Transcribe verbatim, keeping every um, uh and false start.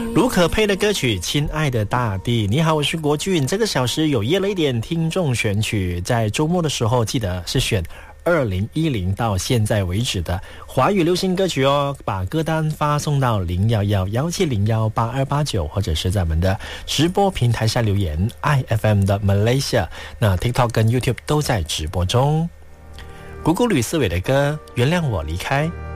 卢可佩的歌曲《亲爱的大地》。你好，我是国俊。这个小时有约了一点听众选曲，在周末的时候记得是选二零一零到现在为止的华语流行歌曲哦，把歌单发送到零一一一七零一八二八九，或者是在我们的直播平台下留言 I F M 的 Malaysia。 那 TikTok 跟 YouTube 都在直播中。古古吕思伟的歌《原谅我离开》。